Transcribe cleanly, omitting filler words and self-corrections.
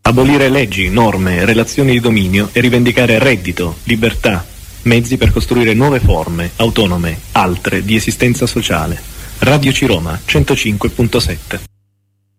Abolire leggi, norme, relazioni di dominio e rivendicare reddito, libertà, mezzi per costruire nuove forme, autonome, altre, di esistenza sociale. Radio Ciroma 105.7.